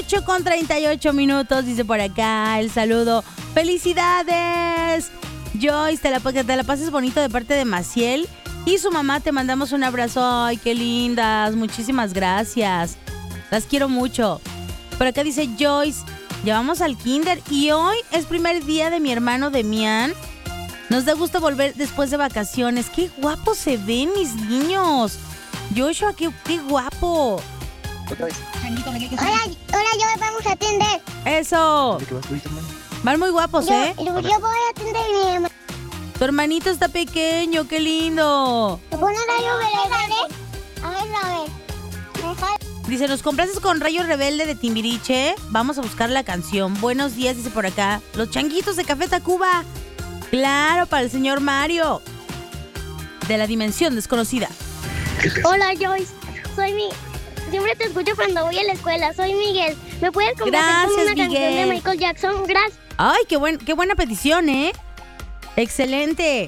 8:38, dice por acá el saludo. ¡Felicidades! Joyce, te la pases bonito de parte de Maciel y su mamá. Te mandamos un abrazo. ¡Ay, qué lindas! Muchísimas gracias. Las quiero mucho. Por acá dice Joyce, llevamos al kinder y hoy es primer día de mi hermano Demián. Nos da gusto volver después de vacaciones. ¡Qué guapos se ven mis niños! Joshua, qué guapo. Hola, yo vamos a atender. Eso. Van muy guapos, ¿eh? Yo voy a atender a mi hermano. Tu hermanito está pequeño, qué lindo. ¿Te pones rayo rebelde? A ver. Dice, ¿nos complaces con Rayo Rebelde de Timbiriche? Vamos a buscar la canción. Buenos días, dice por acá. Los changuitos de Café Tacuba. Claro, para el señor Mario. De la dimensión desconocida. Hola, Joyce. Siempre te escucho cuando voy a la escuela. Soy Miguel. ¿Me puedes complacer con una canción de Michael Jackson? Gracias. Ay, qué buena petición, ¿eh? Excelente.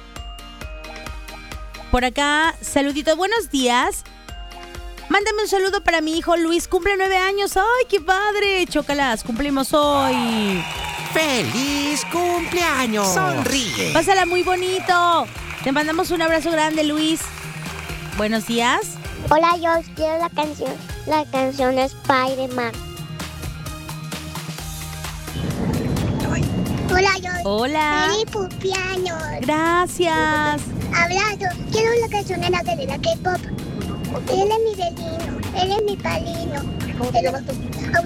Por acá, saluditos. Buenos días. Mándame un saludo para mi hijo Luis. Cumple 9 años. ¡Ay, qué padre! Chócalas, cumplimos hoy. ¡Feliz cumpleaños! ¡Sonríe! Pásala muy bonito. Te mandamos un abrazo grande, Luis. Buenos días. Hola, Joyce. Quiero la canción. La canción es Spider-Man. Hola, Joyce. Hola. Feliz cumpleaños. Gracias. Abrazo. Quiero la canción de la galera K-pop. Él es mi delino. Él es mi palino.